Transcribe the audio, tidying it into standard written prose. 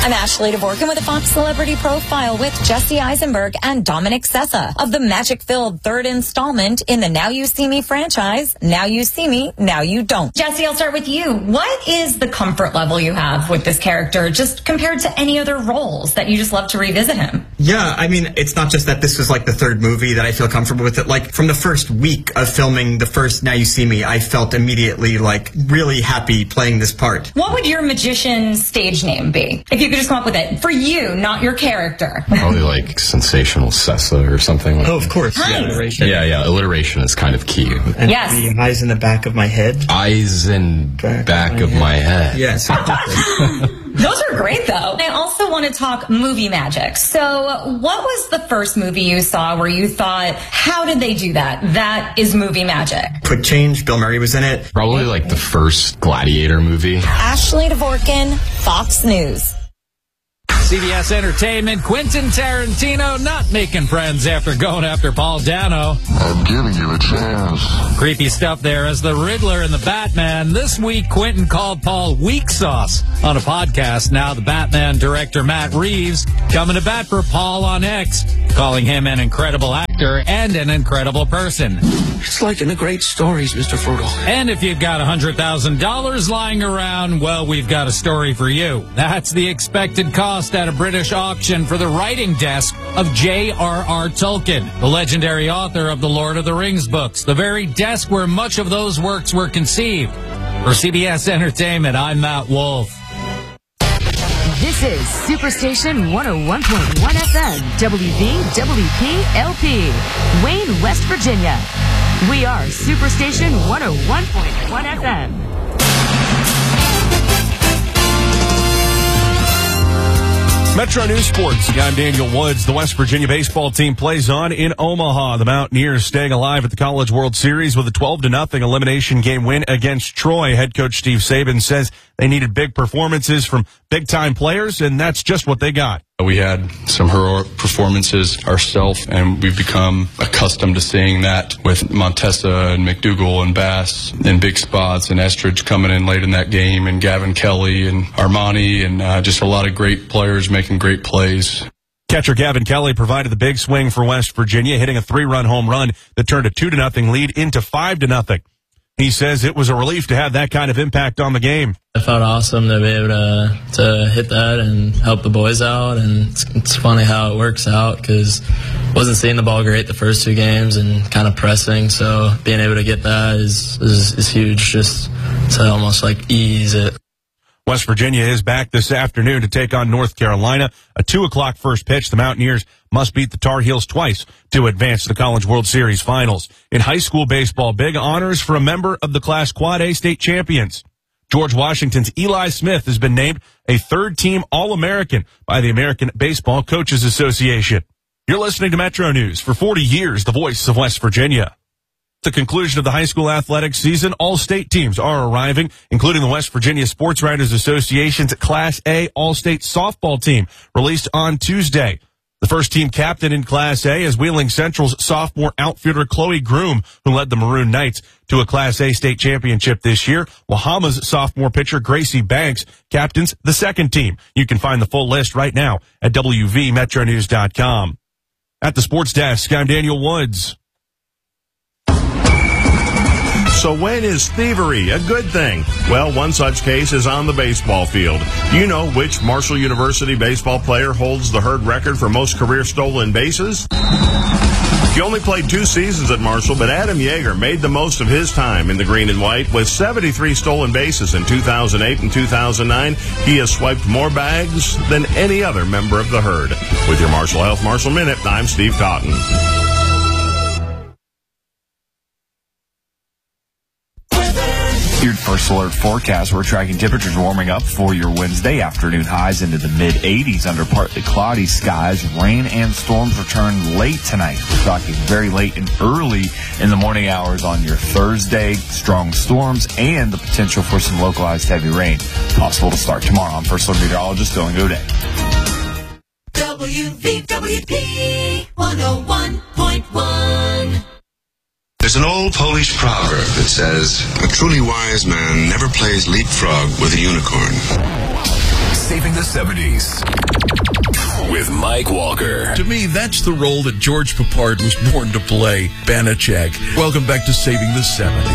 I'm Ashley Dvorkin with a Fox Celebrity Profile with Jesse Eisenberg and Dominic Sessa of the magic-filled third installment in the Now You See Me franchise, Now You See Me, Now You Don't. Jesse, I'll start with you. What is the comfort level you have with this character, just compared to any other roles that you just love to revisit him? Yeah, I mean, it's not just that this was like the third movie that I feel comfortable with it. Like, from the first week of filming the first Now You See Me, I felt immediately, like, really happy playing this part. What would your magician stage name be? If you could just come up with it. For you, not your character. Probably like Sensational Sessa or something. Oh, of course. Nice. Yeah, alliteration. Yeah, alliteration is kind of key. And Yes. the eyes in the back of my head. Eyes in back of my head. Yes. Those are great, though. I also want to talk movie magic. So what was the first movie you saw where you thought, how did they do that? That is movie magic. Quick Change, Bill Murray was in it. Probably like the first Gladiator movie. Ashley Dvorkin, Fox News. CBS Entertainment, Quentin Tarantino not making friends after going after Paul Dano. I'm giving you a chance. Creepy stuff there as the Riddler and the Batman. This week, Quentin called Paul weak sauce on a podcast. Now the Batman director Matt Reeves coming to bat for Paul on X, calling him an incredible actor and an incredible person. It's like in the great stories, Mr. Frugal. And if you've got $100,000 lying around, well, we've got a story for you. That's the expected cost at a British auction for the writing desk of J.R.R. Tolkien, the legendary author of the Lord of the Rings books, the very desk where much of those works were conceived. For CBS Entertainment, I'm Matt Wolf. This is Superstation 101.1 FM, WVWP-LP, Wayne, West Virginia. We are Superstation 101.1 FM. Metro News Sports. I'm Daniel Woods. The West Virginia baseball team plays on in Omaha. The Mountaineers staying alive at the College World Series with a 12-0 elimination game win against Troy. Head coach Steve Saban says they needed big performances from big-time players, and that's just what they got. We had some heroic performances ourselves, and we've become accustomed to seeing that with Montessa and McDougal and Bass in big spots, and Estridge coming in late in that game, and Gavin Kelly and Armani, and just a lot of great players making great plays. Catcher Gavin Kelly provided the big swing for West Virginia, hitting a 3-run home run that turned a 2-0 lead into 5-0. He says it was a relief to have that kind of impact on the game. It felt awesome to be able to hit that and help the boys out, and it's funny how it works out because wasn't seeing the ball great the first two games and kind of pressing, so being able to get that is huge, just to almost like ease it. West Virginia is back this afternoon to take on North Carolina. A 2 o'clock first pitch. The Mountaineers must beat the Tar Heels twice to advance to the College World Series finals. In high school baseball, big honors for a member of the Class Quad A state champions. George Washington's Eli Smith has been named a third-team All-American by the American Baseball Coaches Association. You're listening to Metro News. For 40 years, the voice of West Virginia. The conclusion of the high school athletics season, all state teams are arriving, including the West Virginia Sports Writers Association's Class A all-state softball team, released on Tuesday. The first team captain in Class A is Wheeling Central's sophomore outfielder Chloe Groom, who led the Maroon Knights to a Class A state championship this year. Wahama's sophomore pitcher Gracie Banks captains the second team. You can find the full list right now at WVMetroNews.com. At the sports desk, I'm Daniel Woods. So when is thievery a good thing? Well, one such case is on the baseball field. Do you know which Marshall University baseball player holds the Herd record for most career stolen bases? He only played 2 seasons at Marshall, but Adam Yeager made the most of his time in the green and white with 73 stolen bases in 2008 and 2009. He has swiped more bags than any other member of the Herd. With your Marshall Health Marshall Minute, I'm Steve Cotton. Your First Alert forecast, we're tracking temperatures warming up for your Wednesday. Afternoon highs into the mid-80s under partly cloudy skies. Rain and storms return late tonight. We're talking very late and early in the morning hours on your Thursday. Strong storms and the potential for some localized heavy rain possible to start tomorrow. I'm First Alert meteorologist Dylan Godet. WVWP 101.1. There's an old Polish proverb that says, a truly wise man never plays leapfrog with a unicorn. Saving the 70s. With Mike Walker. To me, that's the role that George Peppard was born to play, Banachek. Welcome back to Saving the 70s.